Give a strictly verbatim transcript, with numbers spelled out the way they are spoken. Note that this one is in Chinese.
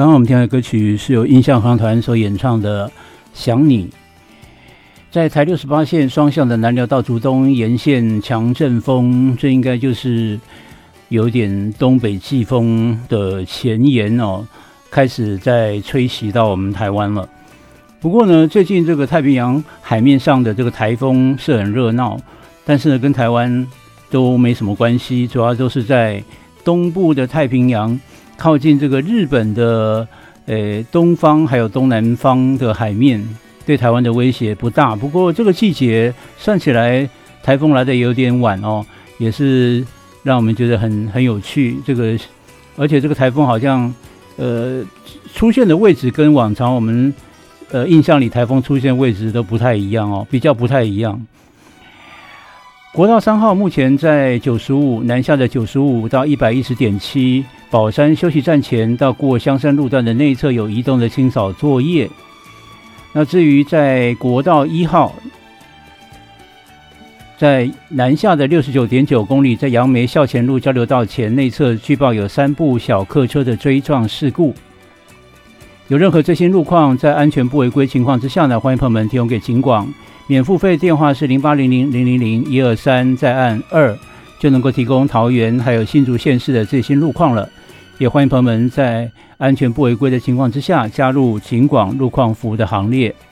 刚刚我们听到的歌曲是由印象合唱团所演唱的《想你》。在台六十八线双向的南寮到竹东沿线强阵风，这应该就是有点东北季风的前沿哦，开始在吹袭到我们台湾了。不过呢，最近这个太平洋海面上的这个台风是很热闹，但是呢，跟台湾都没什么关系，主要都是在东部的太平洋，靠近这个日本的呃东方还有东南方的海面，对台湾的威胁不大。不过这个季节算起来，台风来的有点晚哦，也是让我们觉得很很有趣。这个而且这个台风好像呃出现的位置跟往常我们呃印象里台风出现位置都不太一样哦，比较不太一样。国道三号目前在九十五南下的九十五到 一百一十点七 宝山休息站前到过香山路段的内侧有移动的清扫作业。那至于在国道一号在南下的 六十九点九公里，在杨梅校前路交流道前内侧据报有三部小客车的追撞事故。有任何最新路况，在安全不违规情况之下呢，欢迎朋友们提供给警广。免付费电话是零八零零零零零一二三，再按二就能够提供桃园还有新竹县市的最新路况了。也欢迎朋友们在安全不违规的情况之下加入警广路况服务的行列。